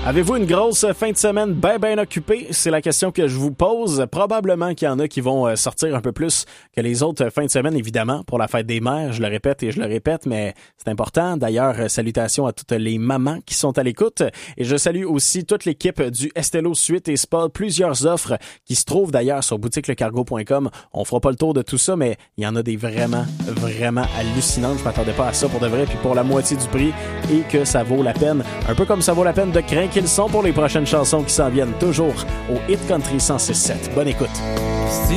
Avez-vous une grosse fin de semaine bien occupée? C'est la question que je vous pose. Probablement qu'il y en a qui vont sortir un peu plus que les autres fins de semaine, évidemment, pour la fête des mères. Je le répète et je le répète, mais c'est important. D'ailleurs, salutations à toutes les mamans qui sont à l'écoute. Et je salue aussi toute l'équipe du Estello Suite et Spa. Plusieurs offres qui se trouvent d'ailleurs sur boutiquelecargo.com. On fera pas le tour de tout ça, mais il y en a des vraiment hallucinantes. Je m'attendais pas à ça pour de vrai, puis pour la moitié du prix et que ça vaut la peine. Un peu comme ça vaut la peine de craindre qu'ils sont pour les prochaines chansons qui s'en viennent toujours au Hit Country 106.7. Bonne écoute.